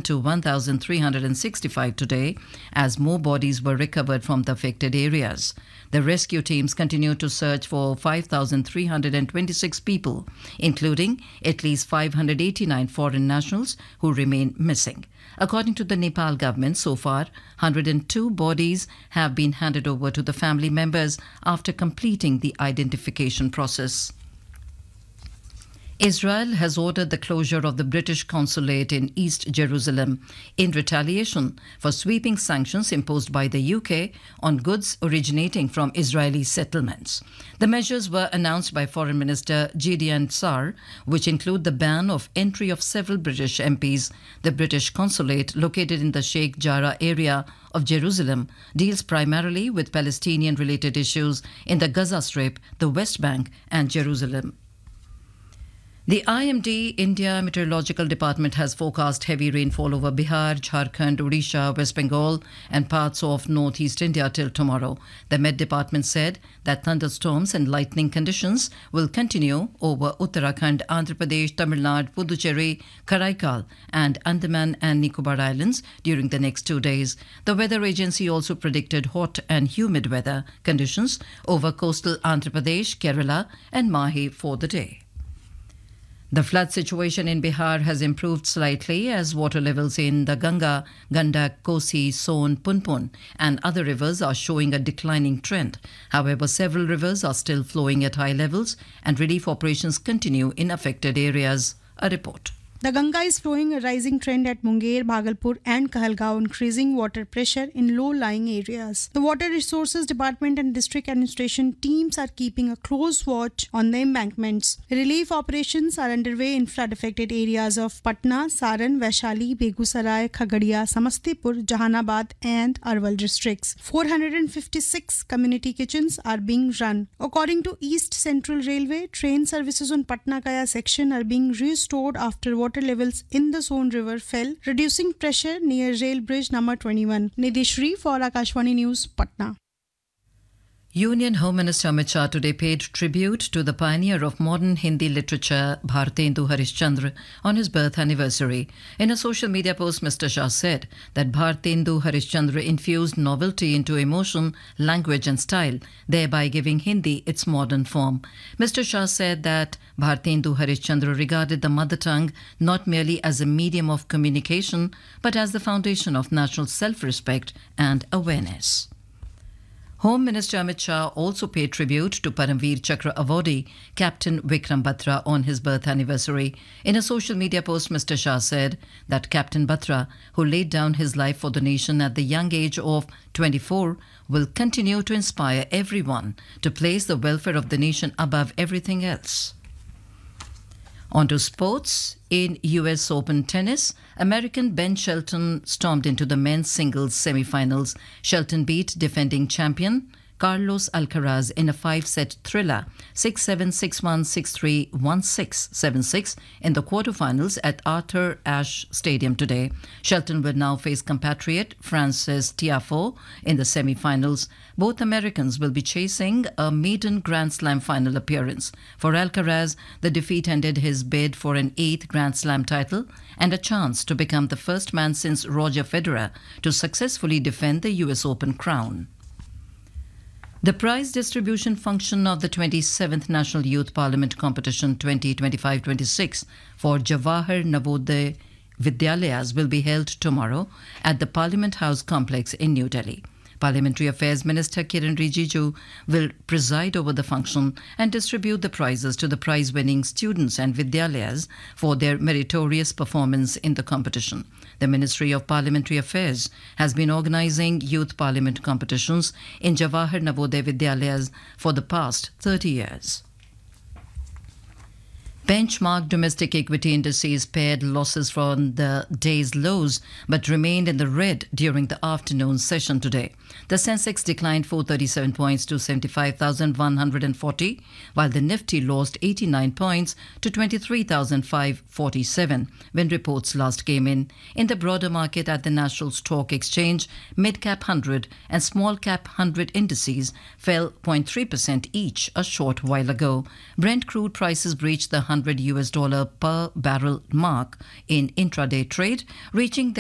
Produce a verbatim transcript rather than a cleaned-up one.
to one thousand three hundred sixty-five today as more bodies were recovered from the affected areas. The rescue teams continue to search for five thousand three hundred twenty-six people, including at least five hundred eighty-nine foreign nationals who remain missing. According to the Nepal government, so far, one hundred two bodies have been handed over to the family members after completing the identification process. Israel has ordered the closure of the British consulate in East Jerusalem in retaliation for sweeping sanctions imposed by the U K on goods originating from Israeli settlements. The measures were announced by Foreign Minister Gideon Sa'ar, which include the ban of entry of several British M Ps. The British consulate, located in the Sheikh Jarrah area of Jerusalem, deals primarily with Palestinian-related issues in the Gaza Strip, the West Bank and Jerusalem. The I M D India Meteorological Department has forecast heavy rainfall over Bihar, Jharkhand, Odisha, West Bengal and parts of northeast India till tomorrow. The Met Department said that thunderstorms and lightning conditions will continue over Uttarakhand, Andhra Pradesh, Tamil Nadu, Puducherry, Karaikal and Andaman and Nicobar Islands during the next two days. The weather agency also predicted hot and humid weather conditions over coastal Andhra Pradesh, Kerala and Mahe for the day. The flood situation in Bihar has improved slightly as water levels in the Ganga, Gandak, Kosi, Son, Punpun and other rivers are showing a declining trend. However, several rivers are still flowing at high levels and relief operations continue in affected areas. A report. The Ganga is flowing a rising trend at Munger, Bhagalpur and Kahalgaon, increasing water pressure in low-lying areas. The Water Resources Department and District Administration teams are keeping a close watch on the embankments. Relief operations are underway in flood-affected areas of Patna, Saran, Vaishali, Begusarai, Khagadia, Samastipur, Jahanabad and Arwal districts. four hundred fifty-six community kitchens are being run. According to East Central Railway, train services on Patna-Gaya section are being restored after water Water levels in the Son River fell, reducing pressure near rail bridge number twenty-one. Nidhi for Akashvani News, Patna. Union Home Minister Amit Shah today paid tribute to the pioneer of modern Hindi literature, Bhartendu Harishchandra, on his birth anniversary. In a social media post, Mister Shah said that Bhartendu Harishchandra infused novelty into emotion, language and style, thereby giving Hindi its modern form. Mister Shah said that Bhartendu Harishchandra regarded the mother tongue not merely as a medium of communication, but as the foundation of national self-respect and awareness. Home Minister Amit Shah also paid tribute to Paramveer Chakra awardee Captain Vikram Batra on his birth anniversary. In a social media post, Mister Shah said that Captain Batra, who laid down his life for the nation at the young age of twenty-four, will continue to inspire everyone to place the welfare of the nation above everything else. On to sports. In U S Open tennis, American Ben Shelton stormed into the men's singles semi-finals. Shelton beat defending champion Carlos Alcaraz in a five-set thriller, six seven, six one, six three, one six, seven six in the quarterfinals at Arthur Ashe Stadium today. Shelton will now face compatriot Frances Tiafoe in the semi-finals. Both Americans will be chasing a maiden Grand Slam final appearance. For Alcaraz, the defeat ended his bid for an eighth Grand Slam title and a chance to become the first man since Roger Federer to successfully defend the U S Open crown. The prize distribution function of the twenty-seventh National Youth Parliament Competition twenty twenty-five twenty-six for Jawahar Navodaya Vidyalayas will be held tomorrow at the Parliament House complex in New Delhi. Parliamentary Affairs Minister Kiran Rijiju will preside over the function and distribute the prizes to the prize-winning students and Vidyalayas for their meritorious performance in the competition. The Ministry of Parliamentary Affairs has been organising youth parliament competitions in Jawahar Navodaya Vidyalayas for the past thirty years. Benchmark domestic equity indices pared losses from the day's lows but remained in the red during the afternoon session today. The Sensex declined four hundred thirty-seven points to seventy-five thousand one hundred forty, while the Nifty lost eighty-nine points to twenty-three thousand five hundred forty-seven when reports last came in. In the broader market at the National Stock Exchange, mid-cap one hundred and small-cap one hundred indices fell zero point three percent each a short while ago. Brent crude prices breached the one hundred U S dollar per barrel mark in intraday trade, reaching